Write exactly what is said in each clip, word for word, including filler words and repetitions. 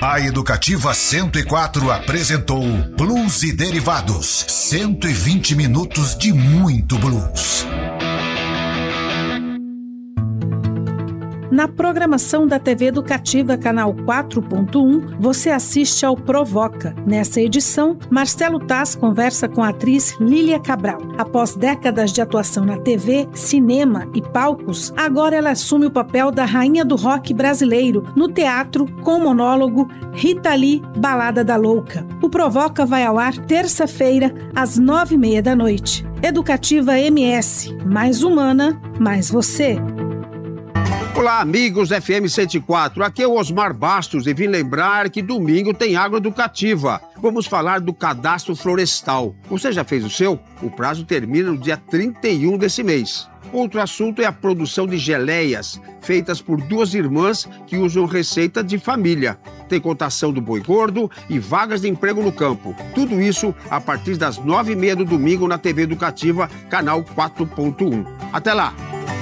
A Educativa cento e quatro apresentou Blues e Derivados. cento e vinte minutos de muito blues. Na programação da T V Educativa Canal quatro ponto um, você assiste ao Provoca. Nessa edição, Marcelo Taz conversa com a atriz Lília Cabral. Após décadas de atuação na T V, cinema e palcos, agora ela assume o papel da rainha do rock brasileiro no teatro com o monólogo Rita Lee, Balada da Louca. O Provoca vai ao ar terça-feira, às nove e meia da noite. Educativa M S, mais humana, mais você. Olá, amigos F M cento e quatro, aqui é o Osmar Bastos e vim lembrar que domingo tem agroeducativa. Vamos falar do cadastro florestal. Você já fez o seu? O prazo termina no dia trinta e um desse mês. Outro assunto é a produção de geleias, feitas por duas irmãs que usam receita de família. Tem cotação do boi gordo e vagas de emprego no campo. Tudo isso a partir das nove e meia do domingo na T V Educativa, canal quatro ponto um. Até lá!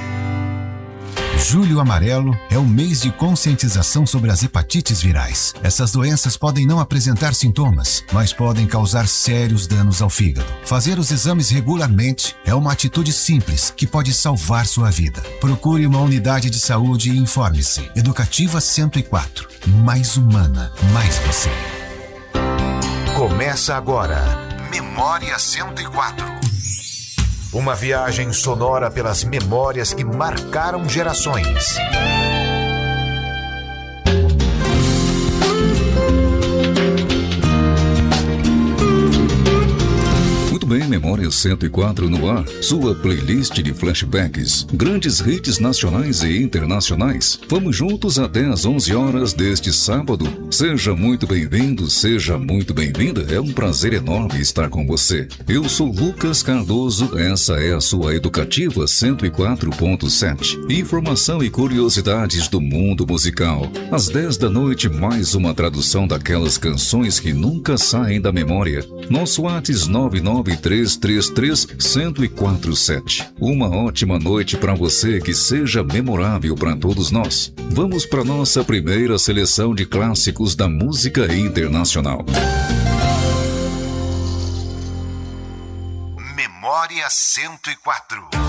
Julho Amarelo é o mês de conscientização sobre as hepatites virais. Essas doenças podem não apresentar sintomas, mas podem causar sérios danos ao fígado. Fazer os exames regularmente é uma atitude simples que pode salvar sua vida. Procure uma unidade de saúde e informe-se. Educativa cento e quatro. Mais humana, mais você. Começa agora. Memória cento e quatro. Uma viagem sonora pelas memórias que marcaram gerações. Muito bem, Memória cento e quatro no ar, sua playlist de flashbacks, grandes hits nacionais e internacionais. Vamos juntos até às onze horas deste sábado. Seja muito bem-vindo, seja muito bem-vinda. É um prazer enorme estar com você. Eu sou Lucas Cardoso, essa é a sua Educativa cento e quatro ponto sete. Informação e curiosidades do mundo musical. Às dez da noite, mais uma tradução daquelas canções que nunca saem da memória. Nosso WhatsApp nove nove três três três um zero quatro sete. Uma ótima noite para você, que seja memorável para todos nós. Vamos para nossa primeira seleção de clássicos da música internacional. Memória cento e quatro.